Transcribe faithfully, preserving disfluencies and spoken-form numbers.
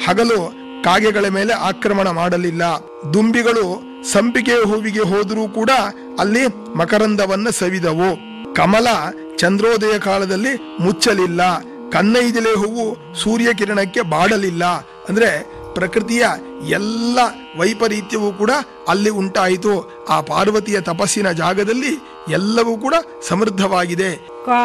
ಹಗಲು ಕಾಗೆಗಳ ಮೇಲೆ ಆಕ್ರಮಣ ಮಾಡಲಿಲ್ಲ. ದುಂಬಿಗಳು ಸಂಪಿಗೆ ಹೂವಿಗೆ ಹೋದರೂ ಕೂಡ ಅಲ್ಲಿ ಮಕರಂದವನ್ನ ಸವಿದವು. ಕಮಲ ಚಂದ್ರೋದಯ ಕಾಲದಲ್ಲಿ ಮುಚ್ಚಲಿಲ್ಲ. ಕನ್ನೈದಿಲೆ ಹೂವು ಸೂರ್ಯ ಕಿರಣಕ್ಕೆ ಬಾಡಲಿಲ್ಲ. ಅಂದ್ರೆ ಪ್ರಕೃತಿಯ ಎಲ್ಲ ವೈಪರೀತ್ಯವೂ ಕೂಡ ಅಲ್ಲಿ ಉಂಟಾಯಿತು. ಆ ಪಾರ್ವತಿಯ ತಪಸ್ಸಿನ ಜಾಗದಲ್ಲಿ ಎಲ್ಲವೂ ಕೂಡ ಸಮೃದ್ಧವಾಗಿದೆ.